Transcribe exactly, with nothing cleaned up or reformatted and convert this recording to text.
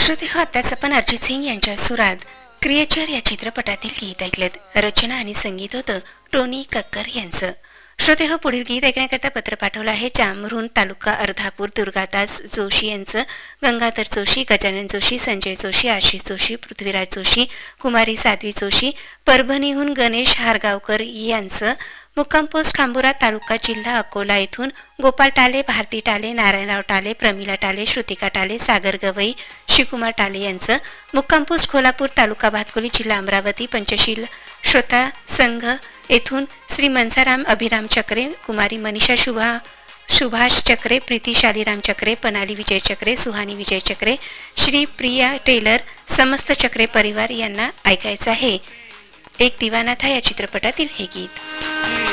श्रोते हो, आताच आपण अरिजित सिंग यांच्या सुरात क्रिएचर या चित्रपटातील गीत ऐकलेत. रचना आणि संगीत होतं टोनी कक्कर यांचं. श्रोते हो, पुढील गीत ऐकण्याकरता पत्र पाठवलं आहे जामरुण तालुका अर्धापूर दुर्गादास जोशी यांचं. गंगाधर जोशी, गजानन जोशी, संजय जोशी, आशिष जोशी, पृथ्वीराज जोशी, कुमारी साध्वी जोशी, परभणीहून गणेश हारगावकर यांचं. मुक्काम पोस्ट खांबुरा तालुका जिल्हा अकोला येथून गोपाल टाले, भारती टाले, नारायणराव टाले, प्रमिला टाले, श्रुतिका टाले, सागर गवई, शिकुमार टाले यांचं. मुक्काम पोस्ट खोलापूर तालुका भातकुली जिल्हा अमरावती पंचशील श्रोता संघ येथून श्री मनसाराम अभिराम चक्रे, कुमारी मनीषा शुभा सुभाष चक्रे, प्रीती शालीराम चक्रे, पनाली विजय चक्रे, सुहानी विजय चक्रे, श्री प्रिया टेलर, समस्त चक्रे परिवार यांना ऐकायचं आहे एक दिवाना था या चित्रपटातील हे गीत.